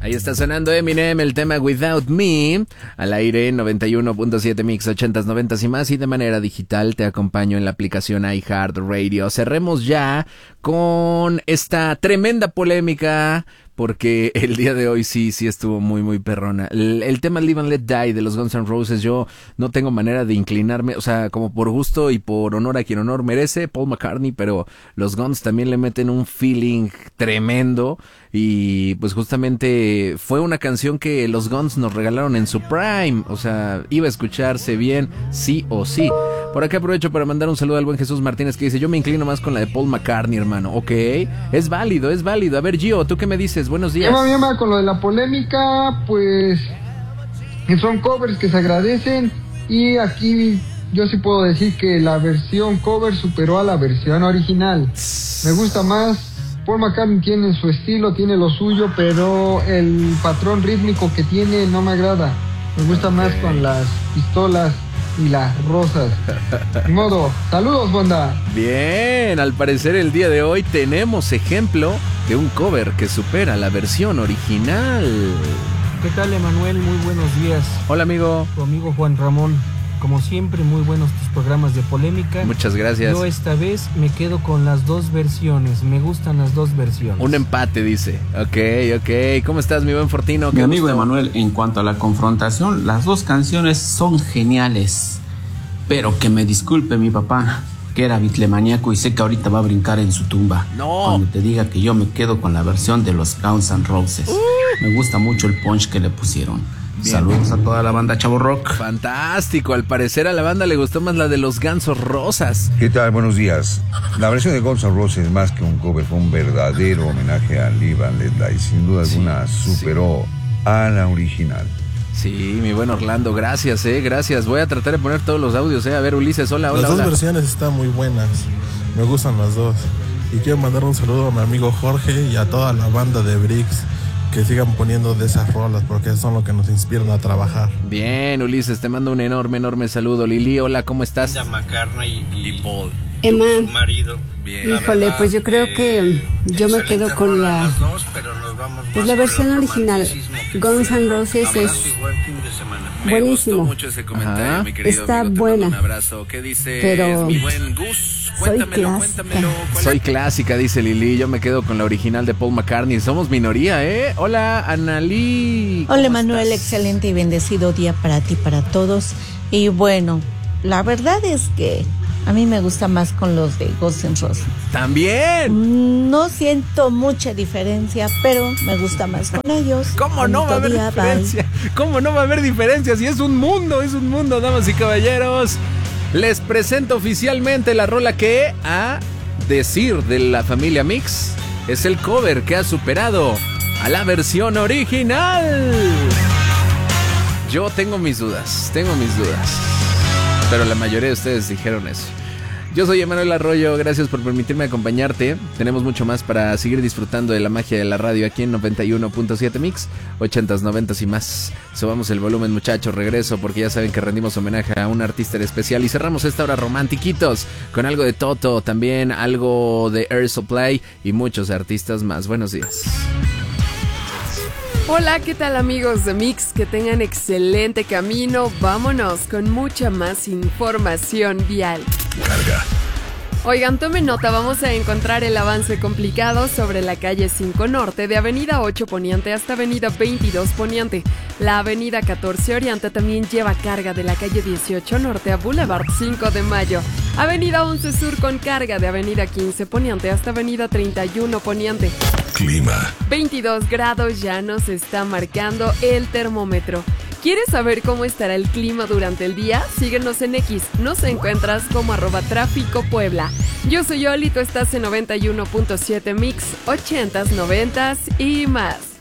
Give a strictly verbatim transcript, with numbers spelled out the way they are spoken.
Ahí está sonando Eminem, el tema Without Me, al aire noventa y uno punto siete Mix, ochentas, noventas y más, y de manera digital te acompaño en la aplicación iHeartRadio. Cerremos ya con esta tremenda polémica, porque el día de hoy sí, sí estuvo muy, muy perrona. El, el tema Live and Let Die de los Guns N' Roses, yo no tengo manera de inclinarme, o sea, como por gusto y por honor a quien honor merece, Paul McCartney, pero los Guns también le meten un feeling tremendo, y pues justamente fue una canción que los Guns nos regalaron en su prime, o sea, iba a escucharse bien, sí o sí. Por acá aprovecho para mandar un saludo al buen Jesús Martínez, que dice, yo me inclino más con la de Paul McCartney, hermano. Ok, es válido, es válido. A ver, Gio, ¿tú qué me dices? Buenos días. Llama, llama, con lo de la polémica, pues son covers que se agradecen, y aquí yo sí puedo decir que la versión cover superó a la versión original. Me gusta más. Paul McCartney tiene su estilo, tiene lo suyo, pero el patrón rítmico que tiene no me agrada. Me gusta más con las pistolas y las rosas. De modo, saludos, banda. Bien, al parecer el día de hoy tenemos ejemplo de un cover que supera la versión original. ¿Qué tal, Emanuel? Muy buenos días. Hola, amigo. Tu amigo Juan Ramón. Como siempre, muy buenos tus programas de polémica. Muchas gracias. Yo esta vez me quedo con las dos versiones. Me gustan las dos versiones. Un empate, dice. Ok, ok. ¿Cómo estás, mi buen Fortino? Mi amigo Emanuel, en cuanto a la confrontación, las dos canciones son geniales. Pero que me disculpe mi papá, que era bitlemaníaco y sé que ahorita va a brincar en su tumba. No. Cuando te diga que yo me quedo con la versión de los Guns N' Roses. Uh. Me gusta mucho el punch que le pusieron. Bien. Saludos a toda la banda Chavo Rock. Fantástico, al parecer a la banda le gustó más la de los Gansos Rosas. ¿Qué tal? Buenos días. La versión de Guns N' Roses, más que un cover, fue un verdadero homenaje a Live and Let Die. Sin duda sí, alguna superó sí. a la original. Sí, mi buen Orlando, gracias, eh, gracias. Voy a tratar de poner todos los audios, eh. A ver, Ulises, hola, hola, Las dos hola. versiones están muy buenas, me gustan las dos. Y quiero mandar un saludo a mi amigo Jorge y a toda la banda de Bricks, que sigan poniendo de esas rolas, porque son lo que nos inspiran a trabajar. Bien, Ulises, te mando un enorme, enorme saludo. Lili, hola, ¿cómo estás? McCartney y, y Paul. Emma, su marido. Bien, híjole, verdad, pues yo creo que yo me quedo con la dos, pero nos vamos pues la versión original. Guns N' Roses es buenísimo. Mucho ese comentario, mi querido está amigo, buena. Un abrazo. ¿Qué dice pero mi buen Gus? Cuéntamelo, soy cuéntamelo. Soy clásica, dice Lili. Yo me quedo con la original de Paul McCartney. Somos minoría, ¿eh? Hola, Analí. Hola, Manuel. Excelente y bendecido día para ti, para todos. Y bueno, la verdad es que a mí me gusta más con los de Guns N' Roses. ¿También? No siento mucha diferencia, pero me gusta más con ellos. ¿Cómo Bonito no va a haber día, diferencia? bye. ¿Cómo no va a haber diferencia? Si es un mundo, es un mundo, damas y caballeros. Les presento oficialmente la rola que, a decir de la familia Mix, es el cover que ha superado a la versión original. Yo tengo mis dudas, tengo mis dudas, pero la mayoría de ustedes dijeron eso. Yo soy Emanuel Arroyo, gracias por permitirme acompañarte. Tenemos mucho más para seguir disfrutando de la magia de la radio aquí en noventa y uno punto siete Mix, ochentas, noventas y más. Subamos el volumen, muchachos, regreso porque ya saben que rendimos homenaje a un artista especial y cerramos esta hora romantiquitos con algo de Toto, también algo de Air Supply y muchos artistas más. Buenos días. Hola, ¿qué tal, amigos de Mix? Que tengan excelente camino. Vámonos con mucha más información vial. Carga. Oigan, tomen nota, vamos a encontrar el avance complicado sobre la calle cinco Norte, de Avenida ocho Poniente hasta Avenida veintidós Poniente. La Avenida catorce Oriente también lleva carga de la calle dieciocho Norte a Boulevard cinco de Mayo. Avenida once Sur con carga de Avenida quince Poniente hasta Avenida treinta y uno Poniente. Clima. veintidós grados ya nos está marcando el termómetro. ¿Quieres saber cómo estará el clima durante el día? Síguenos en X, nos encuentras como arroba tráfico Puebla. Yo soy Oli, tú estás en noventa y uno punto siete Mix, ochentas, noventas y más.